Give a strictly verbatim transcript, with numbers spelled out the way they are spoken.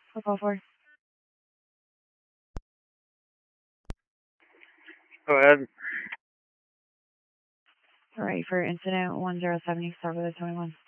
I'll call for. Go ahead. All right, for incident one zero seven, you start with a twenty-one.